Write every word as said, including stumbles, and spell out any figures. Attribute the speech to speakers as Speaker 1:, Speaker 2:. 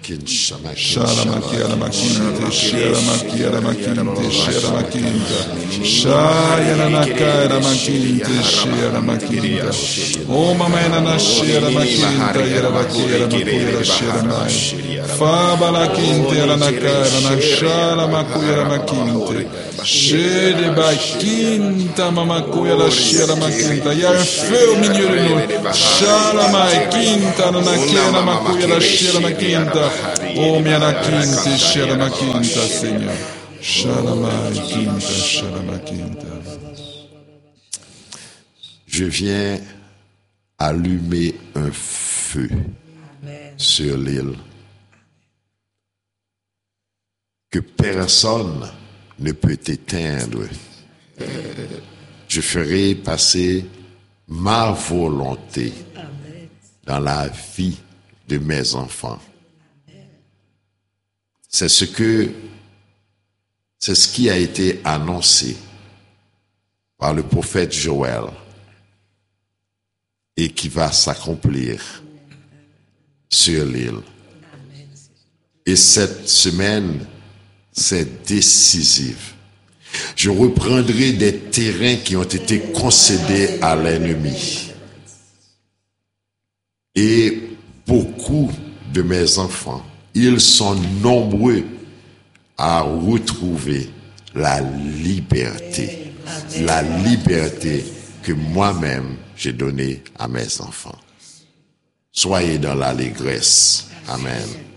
Speaker 1: Shalamakiara makinte, Shalamakiara makinte, Shalamakinta, Shayana nakaira makinte, Shalamakinta, O mamena na Shalamakinta, Yarabakiara makuira Shalamai, Fabala kinte, Aranakaira, na Shalamakuira makinte, Shede bakinta, Mamakuira Shalamakinta, il y a un feu au milieu de nous, Shalamakinta, Nakiara makuira Shalamakinta. Oh, mianakinta, Shalamakinta, Seigneur. Shalamakinta, Shalamakinta.
Speaker 2: Je viens allumer un feu sur l'île que personne ne peut éteindre. Je ferai passer ma volonté dans la vie de mes enfants. C'est ce que, c'est ce qui a été annoncé par le prophète Joël et qui va s'accomplir sur l'île. Et cette semaine, c'est décisif. Je reprendrai des terrains qui ont été concédés à l'ennemi. Et beaucoup de mes enfants, ils sont nombreux à retrouver la liberté, la liberté que moi-même j'ai donnée à mes enfants. Soyez dans l'allégresse. Amen.